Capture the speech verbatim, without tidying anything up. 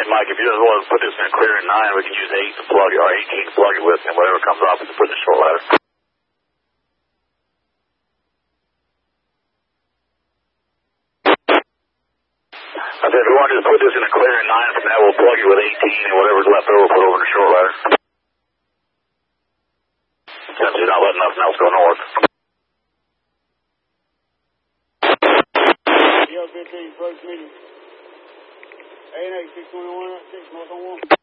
And Mike, if you just want to put this in a clear in nine, we can use eight to plug it, or eighteen to plug it with, and whatever comes off, we can put in the short ladder. I said, if you want to just put this in a clear in nine, from that we'll plug it with eighteen, and whatever's left over, we'll put over in the short ladder. Since he's not letting nothing else go north. Yo, fifteen, first meeting. eight eight six twenty-one, six, north on one.